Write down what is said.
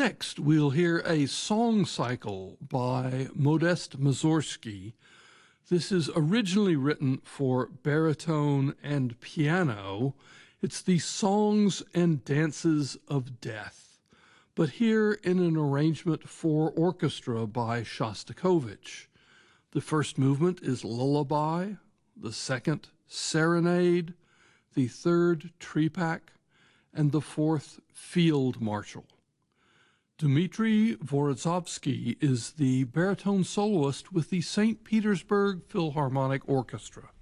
Next, we'll hear a song cycle by Modest Mussorgsky. This is originally written for baritone and piano. It's the Songs and Dances of Death, but here in an arrangement for orchestra by Shostakovich. The first movement is Lullaby, the second, Serenade, the third, Trepak, and the fourth, Field Marshal. Dmitry Vorozovsky is the baritone soloist with the St. Petersburg Philharmonic Orchestra.